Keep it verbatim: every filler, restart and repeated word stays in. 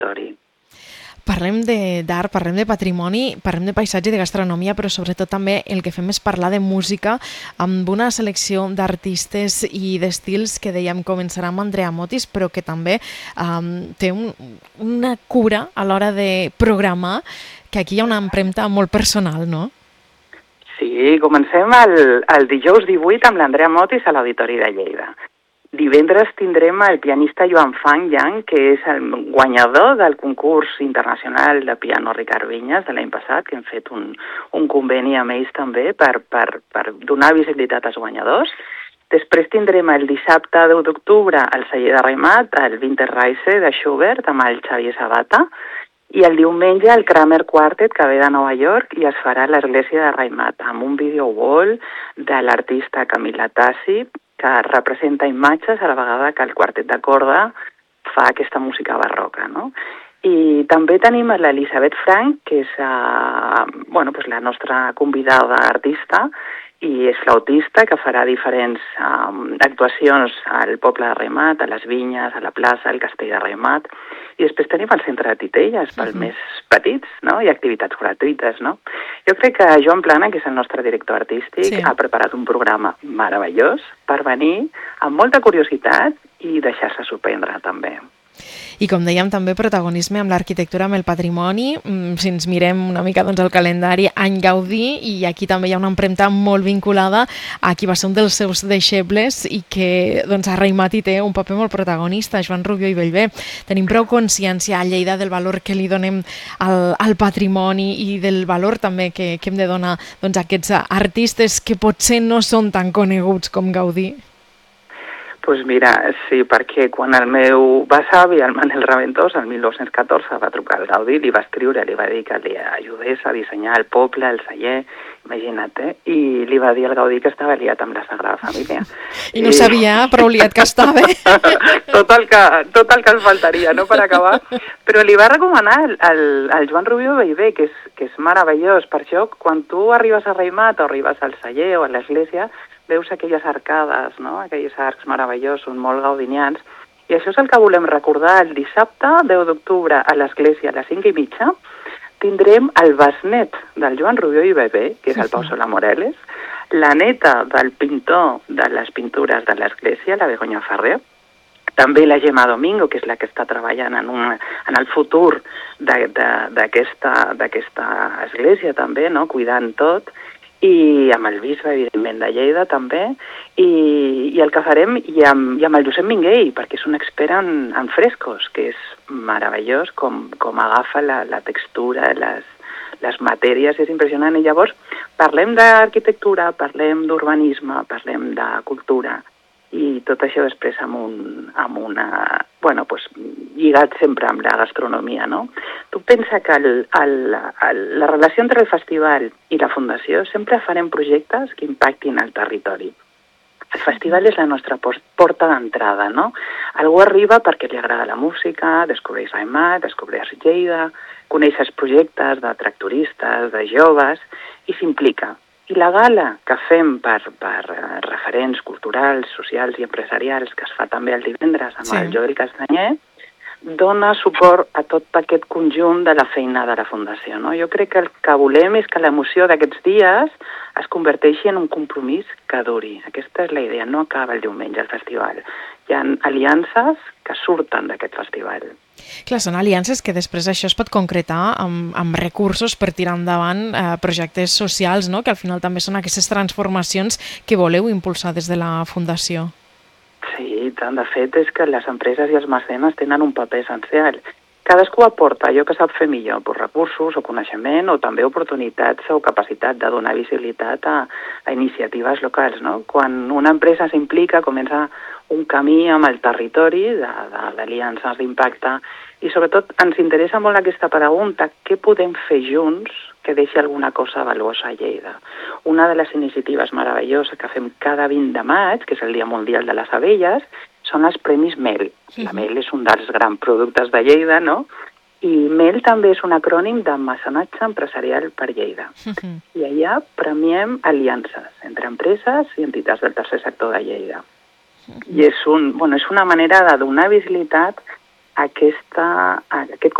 territori. Parlem d'art, parlem de patrimoni, parlem de paisatge i de gastronomia, però sobretot també el que fem és parlar de música amb una selecció d'artistes i d'estils que dèiem començarà amb Andrea Motis, però que també um, té un, una cura a l'hora de programar, que aquí hi ha una empremta molt personal, no? Sí, comencem el, el dijous divuit amb l'Andrea Motis a l'Auditori de Lleida. Divendres tindrem el pianista Joan Fang Yang, que és el guanyador del concurs internacional de piano Ricard Vinyes de l'any passat, que hem fet un, un conveni amb ells també per, per, per donar visibilitat als guanyadors. Després tindrem el dissabte deu d'octubre al celler de Raimat, el Winterreise de Schubert amb el Xavier Sabata, i el diumenge el Kramer Quartet, que ve de Nova York i es farà a l'església de Raimat, amb un video wall de l'artista Camila Tassi, que representa imatges a la vegada que el quartet de corda fa aquesta música barroca, no? I també tenim l'Elisabet Frank, que és uh, bueno, pues la nostra convidada artista, i és flautista, que farà diferents um, actuacions al poble de Raimat, a les vinyes, a la plaça, al castell de Raimat. I després tenim el centre de titelles pels uh-huh. més petits, no? I activitats gratuïtes, no? Jo crec que Joan Plana, que és el nostre director artístic, sí. ha preparat un programa meravellós per venir amb molta curiositat i deixar-se sorprendre també. I com dèiem, també protagonisme amb l'arquitectura, amb el patrimoni. Si ens mirem una mica doncs, el calendari, any Gaudí, i aquí també hi ha una empremta molt vinculada a qui va ser un dels seus deixebles i que doncs, a Raimat hi té un paper molt protagonista, Joan Rubió i Bellver. Tenim prou consciència a Lleida del valor que li donem al, al patrimoni i del valor també que, que hem de donar doncs, a aquests artistes que potser no són tan coneguts com Gaudí. Doncs pues mira, sí, perquè quan el meu besavi, el Manel Raventós, el mil nou-cents catorze, va trucar al Gaudí, li va escriure, li va dir que li ajudés a dissenyar el poble, el celler, imagina't, eh? I li va dir al Gaudí que estava liat amb la Sagrada Família. I no I... sabia prou liat que estava. tot, el que, tot el que ens faltaria, no?, per acabar. Però li va recomanar el, el, el Joan Rubió Bellver, que és, que és meravellós. Per això, quan tu arribes a Raimat o arribes al celler o a l'església, veus aquelles arcades, no? Aquells arcs meravellosos, molt gaudinians, i això és el que volem recordar. El dissabte, deu d'octubre, a l'església a les cinc i mitja, tindrem el besnet del Joan Rubió i Bellver, que és el Pau Solà Moreles, la neta del pintor de les pintures de l'església, la Begoña Ferrer, també la Gemma Domingo, que és la que està treballant en, un, en el futur d'aquesta església també, no? Cuidant tot, i amb el bisbe, evidentment, de Lleida també, i, i el que farem, i amb, i amb el Josep Minguell, perquè és un expert en, en frescos, que és meravellós com, com agafa la, la textura, les, les matèries, és impressionant. I llavors parlem d'arquitectura, parlem d'urbanisme, parlem de cultura, i tot això després amb, un, amb una... bueno, pues, lligat sempre amb la gastronomia, no? Tu pensa que el, el, el, la relació entre el festival i la fundació sempre farem projectes que impactin el territori. El festival és la nostra porta d'entrada, no? Algú arriba perquè li agrada la música, descobreix Raimat, descobreix Lleida, coneix els projectes de tractoristes, de joves, i s'implica. I la gala que fem per, per referents culturals, socials i empresarials, que es fa també el divendres amb sí. el Jordi Castanyer, dona suport a tot aquest conjunt de la feina de la Fundació, no? Jo crec que el que volem és que l'emoció d'aquests dies es converteixi en un compromís que duri. Aquesta és la idea, no acaba el diumenge el festival. Hi ha aliances que surten d'aquest festival. Clar, són aliances que després això es pot concretar amb, amb recursos per tirar endavant eh, projectes socials, no? Que al final també són aquestes transformacions que voleu impulsar des de la Fundació. Sí, tant. De fet, és que les empreses i els mecenes tenen un paper essencial. Cadascú aporta allò que sap fer millor, per recursos o coneixement, o també oportunitats o capacitat de donar visibilitat a, a iniciatives locals, no? Quan una empresa s'implica, comença un camí amb el territori d'aliances d'impacte, i sobretot ens interessa molt aquesta pregunta: què podem fer junts que deixi alguna cosa valuosa a Lleida? Una de les iniciatives meravelloses que fem cada vint de maig, que és el Dia Mundial de les Abelles, són els Premis Mel. Sí. La mel és un dels grans productes de Lleida, no? I Mel també és un acrònim de mecenatge empresarial per Lleida. Uh-huh. I allà premiem aliances entre empreses i entitats del tercer sector de Lleida. Uh-huh. I és, un, bueno, és una manera de donar visibilitat aquesta, aquest